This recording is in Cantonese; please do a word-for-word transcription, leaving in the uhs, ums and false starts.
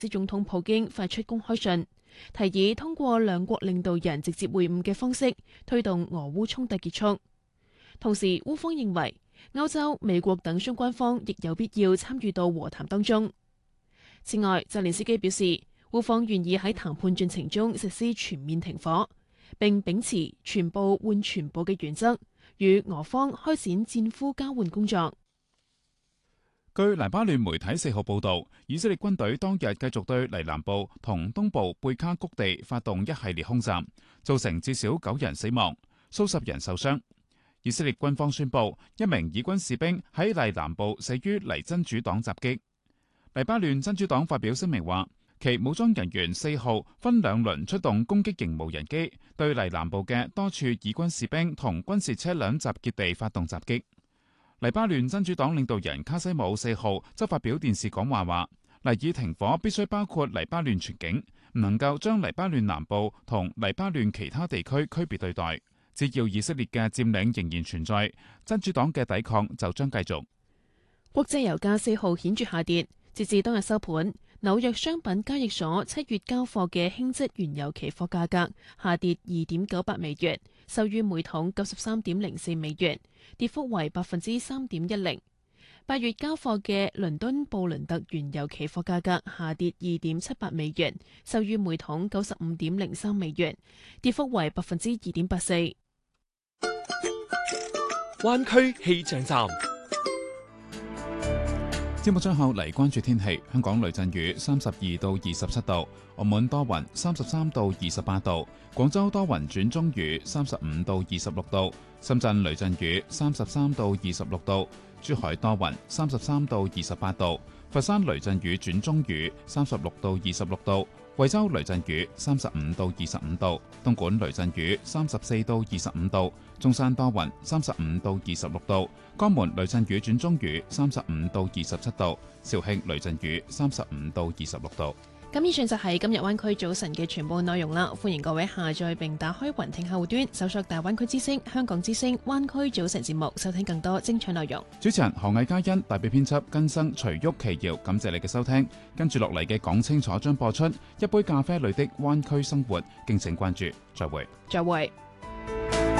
斯總統普京發出公開信，提議通過兩國領導人直接會晤嘅方式推動俄烏衝突結束。同時，烏方認為歐洲、美國等相關方亦有必要參與到和談當中。此外，澤連斯基表示，烏方願意喺談判進程中實施全面停火，並秉持全部換全部嘅原則，與俄方開展戰俘交換工作。 據黎巴嫩媒體四號報導，以色列軍隊當日繼續對黎南部同東部貝卡谷地發動一系列空襲，造成至少九人死亡、數十人受傷。以色列軍方宣布，一名以軍士兵喺黎南部死於黎真主黨襲擊。黎巴嫩真主黨發表聲明話，其武裝人員四號分兩輪出動攻擊型無人機，對黎南部嘅多處以軍士兵同軍事車輛集結地發動襲擊。黎巴嫩真主黨領導人卡西姆四號則發表電視講話話，黎爾停火必須包括黎巴嫩全境，唔能夠將黎巴嫩南部同黎巴嫩其他地區區別對待。只要以色列嘅佔領仍然存在，真主黨嘅抵抗就將繼續。 國際油價四號顯著下跌，截至當日收盤，紐約商品交易所七月交貨嘅輕質原油期貨價格下跌二點九八美元，收於每桶九十三點零四美元，跌幅為百分之三點一零。八月交貨嘅倫敦布倫特原油期貨價格下跌二點七八美元，收於每桶九十五點零三美元，跌幅為百分之二點八四。 灣區氣象站。 節目最後嚟關注天氣，香港雷陣雨三十二到二十七度，澳門多雲三十三到二十八度，廣州多雲轉中雨三十五到二十六度，深圳雷陣雨三十三到二十六度，珠海多雲三十三到二十八度，佛山雷陣雨轉中雨三十六到二十六度，惠州雷陣雨三十五到二十五度，東莞雷陣雨三十四到二十五度，中山多雲三十五到二十六度，江門雷陣雨轉中雨三十五到二十七度，肇慶雷陣雨三十五到二十六度。 咁以上就係今日灣區早晨嘅全部內容啦，歡迎各位下載並打開雲聽客戶端，搜索大灣區之聲、香港之聲、灣區早晨節目，收聽更多精彩內容。 主持人何藝嘉欣，代表編輯根生、徐旭、奇瑤，感謝你嘅收聽。跟住落嚟嘅講清楚將播出一杯咖啡裏的灣區生活，敬請關注。再會。 再會。